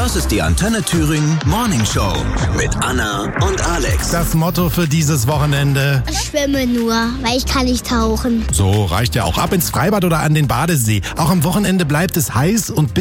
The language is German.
Das ist die Antenne Thüringen Morning Show mit Anna und Alex. Das Motto für dieses Wochenende. Ich schwimme nur, weil ich kann nicht tauchen. So reicht ja auch. Ab ins Freibad oder an den Badesee. Auch am Wochenende bleibt es heiß und